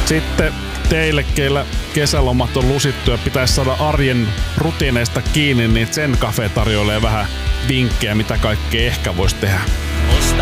Sitten teille, keillä kesälomat on lusittu ja pitäisi saada arjen rutiineista kiinni, niin Zen Cafe tarjoilee vähän vinkkejä, mitä kaikkea ehkä voisi tehdä.